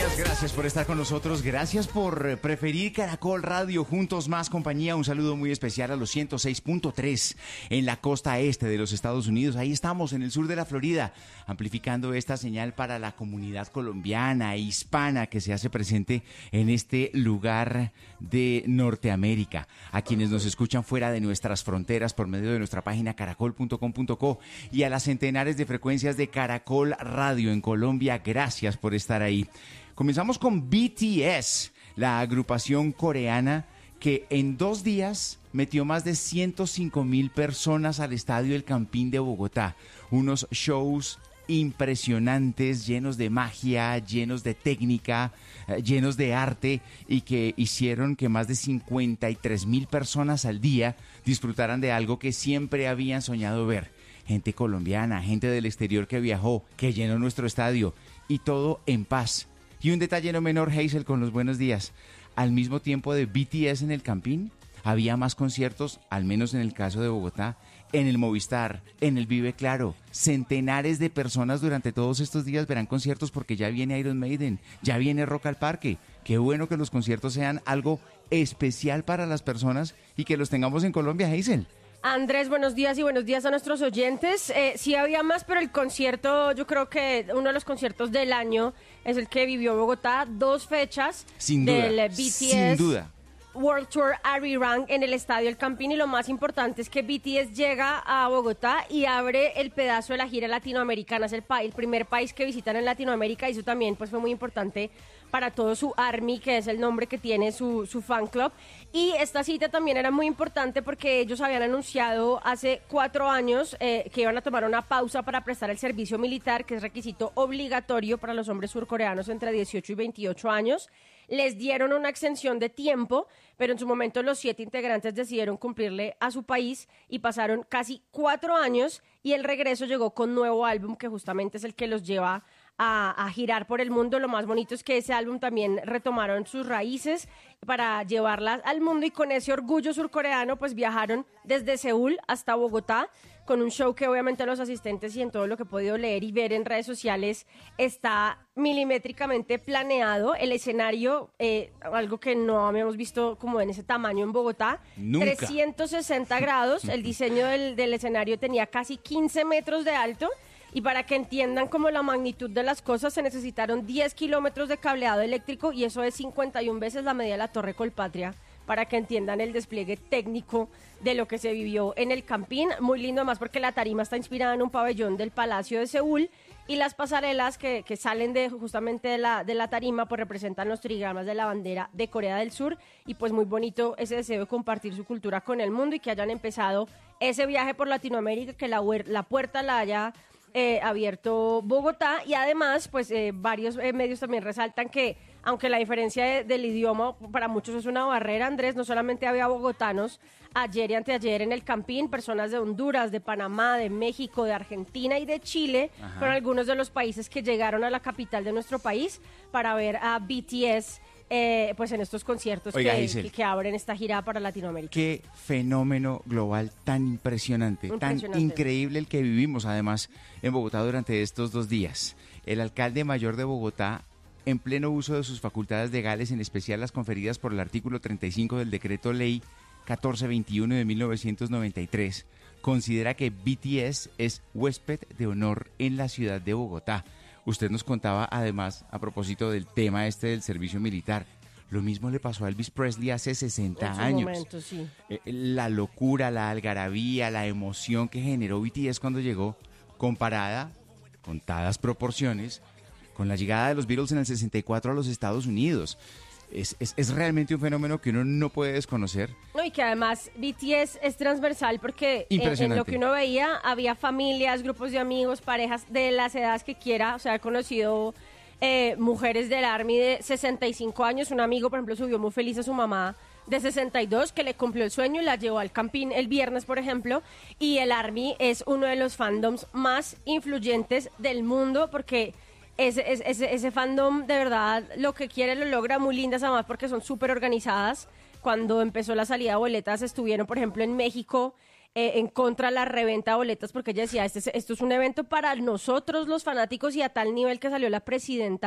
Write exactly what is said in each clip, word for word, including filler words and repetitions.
días, gracias por estar con nosotros, gracias por preferir Caracol Radio, juntos más compañía. Un saludo muy especial a los ciento seis punto tres en la costa este de los Estados Unidos. Ahí estamos, en el sur de la Florida, amplificando esta señal para la comunidad colombiana e hispana que se hace presente en este lugar de Norteamérica. A quienes nos escuchan fuera de nuestras fronteras por medio de nuestra página caracol punto com punto co y a las centenares de frecuencias de Caracol Radio en Colombia, gracias por estar ahí. Comenzamos con B T S, la agrupación coreana que en dos días metió más de ciento cinco mil personas al Estadio El Campín de Bogotá. Unos shows impresionantes, llenos de magia, llenos de técnica, eh, llenos de arte, y que hicieron que más de cincuenta y tres mil personas al día disfrutaran de algo que siempre habían soñado ver. Gente colombiana, gente del exterior que viajó, que llenó nuestro estadio, y todo en paz. Y un detalle no menor, Hazel, con los buenos días. Al mismo tiempo de B T S en el Campín, había más conciertos, al menos en el caso de Bogotá, en el Movistar, en el Vive Claro. Centenares de personas durante todos estos días verán conciertos porque ya viene Iron Maiden, ya viene Rock al Parque. Qué bueno que los conciertos sean algo especial para las personas y que los tengamos en Colombia, Hazel. Andrés, buenos días y buenos días a nuestros oyentes. Eh, sí había más, pero el concierto, yo creo que uno de los conciertos del año es el que vivió Bogotá. Dos fechas sin duda, del B T S sin duda. World Tour Arirang en el Estadio El Campín, y lo más importante es que B T S llega a Bogotá y abre el pedazo de la gira latinoamericana. Es el, pa- el primer país que visitan en Latinoamérica, y eso también pues fue muy importante para todo su ARMY, que es el nombre que tiene su, su fan club. Y esta cita también era muy importante porque ellos habían anunciado hace cuatro años eh, que iban a tomar una pausa para prestar el servicio militar, que es requisito obligatorio para los hombres surcoreanos entre dieciocho y veintiocho años. Les dieron una extensión de tiempo, pero en su momento los siete integrantes decidieron cumplirle a su país y pasaron casi cuatro años, y el regreso llegó con nuevo álbum, que justamente es el que los lleva a, a girar por el mundo. Lo más bonito es que ese álbum también retomaron sus raíces para llevarlas al mundo, y con ese orgullo surcoreano pues viajaron desde Seúl hasta Bogotá, con un show que obviamente los asistentes y en todo lo que he podido leer y ver en redes sociales está milimétricamente planeado. El escenario, eh, algo que no habíamos visto como en ese tamaño en Bogotá, Nunca. trescientos sesenta grados, el diseño del, del escenario tenía casi quince metros de alto, y para que entiendan como la magnitud de las cosas, se necesitaron diez kilómetros de cableado eléctrico, y eso es cincuenta y una veces la medida de la Torre Colpatria, para que entiendan el despliegue técnico de lo que se vivió en el Campín. Muy lindo además porque la tarima está inspirada en un pabellón del Palacio de Seúl, y las pasarelas que, que salen de justamente de la, de la tarima pues representan los trigramas de la bandera de Corea del Sur, y pues muy bonito ese deseo de compartir su cultura con el mundo, y que hayan empezado ese viaje por Latinoamérica, que la, la puerta la haya eh, abierto Bogotá. Y además pues eh, varios eh, medios también resaltan que aunque la diferencia de, del idioma para muchos es una barrera, Andrés, no solamente había bogotanos ayer y anteayer en el Campín, personas de Honduras, de Panamá, de México, de Argentina y de Chile, Ajá. fueron algunos de los países que llegaron a la capital de nuestro país para ver a B T S eh, pues en estos conciertos. Oiga, que, Giselle, que, que abren esta gira para Latinoamérica. Qué fenómeno global tan impresionante, Impresionante. tan increíble el que vivimos además en Bogotá durante estos dos días. El alcalde mayor de Bogotá, en pleno uso de sus facultades legales, en especial las conferidas por el artículo treinta y cinco del Decreto Ley catorce veintiuno de mil novecientos noventa y tres, considera que B T S es huésped de honor en la ciudad de Bogotá. Usted nos contaba además, a propósito del tema este del servicio militar, lo mismo le pasó a Elvis Presley hace sesenta En su años. momento, sí. Eh, La locura, la algarabía, la emoción que generó B T S cuando llegó, comparada, contadas proporciones, con la llegada de los Beatles en el sesenta y cuatro a los Estados Unidos. Es, es, es realmente un fenómeno que uno no puede desconocer. No, y que además B T S es transversal porque en, en Impresionante. lo que uno veía había familias, grupos de amigos, parejas de las edades que quiera. O sea, he conocido eh, mujeres del ARMY de sesenta y cinco años. Un amigo, por ejemplo, subió muy feliz a su mamá de sesenta y dos, que le cumplió el sueño y la llevó al Campín el viernes, por ejemplo. Y el ARMY es uno de los fandoms más influyentes del mundo, porque Ese, ese, ese fandom de verdad lo que quiere lo logra. Muy lindas además porque son súper organizadas. Cuando empezó la salida de boletas estuvieron, por ejemplo, en México eh, en contra de la reventa de boletas, porque ella decía, este, esto es un evento para nosotros los fanáticos, y a tal nivel que salió la presidenta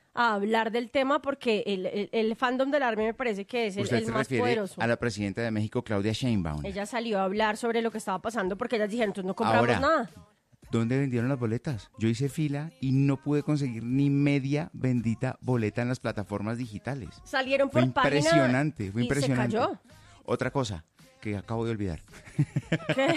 a hablar del tema porque el, el, el fandom del ARMY me parece que es el, ¿Usted el se más refiere poderoso. a la presidenta de México, Claudia Sheinbaum? Ella salió a hablar sobre lo que estaba pasando porque ellas dijeron, entonces no compramos Ahora, nada. ¿dónde vendieron las boletas? Yo hice fila y no pude conseguir ni media bendita boleta en las plataformas digitales. Salieron por Fue página impresionante, fue y impresionante. se cayó. Otra cosa que acabo de olvidar. ¿Qué?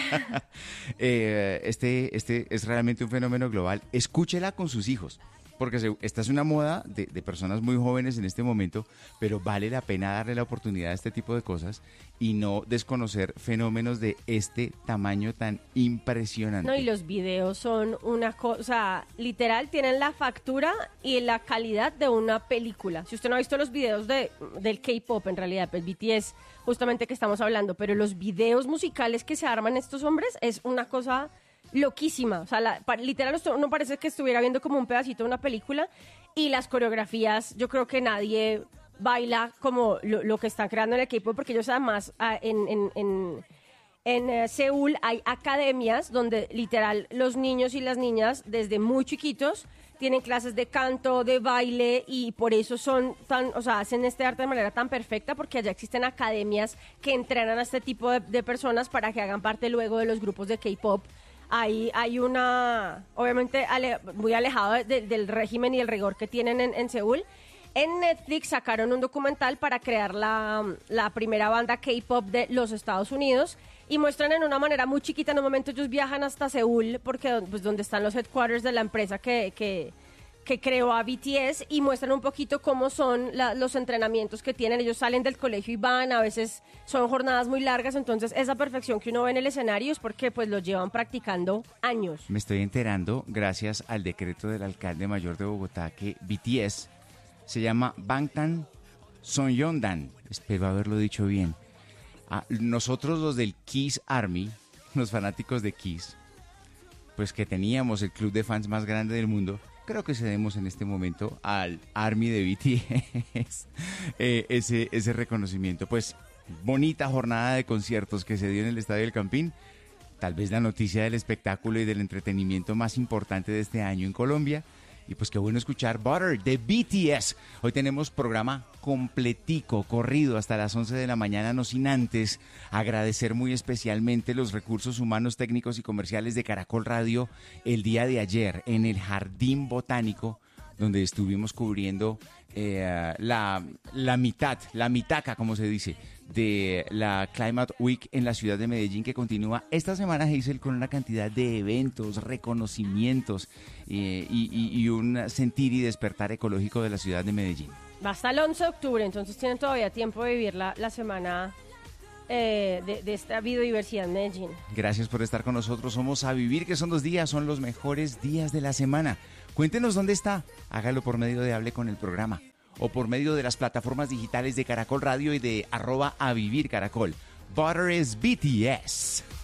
eh, este, este es realmente un fenómeno global. Escúchela con sus hijos, porque se, esta es una moda de, de personas muy jóvenes en este momento, pero vale la pena darle la oportunidad a este tipo de cosas y no desconocer fenómenos de este tamaño tan impresionante. No, y los videos son una cosa, literal, tienen la factura y la calidad de una película. Si usted no ha visto los videos de, del K-pop, en realidad, pues B T S, justamente que estamos hablando, pero los videos musicales que se arman estos hombres es una cosa loquísima. O sea, la, pa, literal, no parece que estuviera viendo como un pedacito de una película. Y las coreografías, yo creo que nadie baila como lo, lo que están creando en el K-pop, porque ellos además ah, en, en, en, en uh, Seúl hay academias donde literal los niños y las niñas desde muy chiquitos tienen clases de canto, de baile, y por eso son tan, o sea, hacen este arte de manera tan perfecta, porque allá existen academias que entrenan a este tipo de, de personas para que hagan parte luego de los grupos de K-pop. Hay, hay una, obviamente, ale, muy alejado de, del régimen y el rigor que tienen en, en Seúl. En Netflix sacaron un documental para crear la, la primera banda K-pop de los Estados Unidos y muestran en una manera muy chiquita, en un momento ellos viajan hasta Seúl, porque pues donde están los headquarters de la empresa que, que, que creó a B T S, y muestran un poquito cómo son la, los entrenamientos que tienen. Ellos salen del colegio y van, a veces son jornadas muy largas, entonces esa perfección que uno ve en el escenario es porque pues lo llevan practicando años. Me estoy enterando, gracias al decreto del alcalde mayor de Bogotá, que B T S se llama Bangtan Sonyeondan. Espero haberlo dicho bien. Ah, nosotros los del Kiss Army, los fanáticos de Kiss, pues que teníamos el club de fans más grande del mundo, creo que cedemos en este momento al Army de B T S eh, ese, ese reconocimiento. Pues bonita jornada de conciertos que se dio en el Estadio del Campín. Tal vez la noticia del espectáculo y del entretenimiento más importante de este año en Colombia. Y pues qué bueno escuchar Butter de B T S. Hoy tenemos programa completico, corrido hasta las once de la mañana, no sin antes agradecer muy especialmente los recursos humanos, técnicos y comerciales de Caracol Radio el día de ayer en el Jardín Botánico, donde estuvimos cubriendo eh, la, la mitad, la mitaca, como se dice, de la Climate Week en la ciudad de Medellín, que continúa esta semana, Hazel, con una cantidad de eventos, reconocimientos eh, y, y, y un sentir y despertar ecológico de la ciudad de Medellín. Va hasta el once de octubre, entonces tienen todavía tiempo de vivir la, la semana eh, de, de esta biodiversidad en Medellín. Gracias por estar con nosotros. Somos A Vivir, que son dos días, son los mejores días de la semana. Cuéntenos dónde está. Hágalo por medio de Hable con el Programa o por medio de las plataformas digitales de Caracol Radio y de arroba A Vivir Caracol. Butter es B T S.